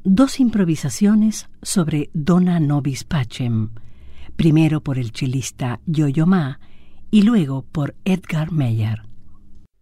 2 improvisaciones sobre Dona Nobis Pacem, primero por el chelista Yo-Yo Ma y luego por Edgar Meyer.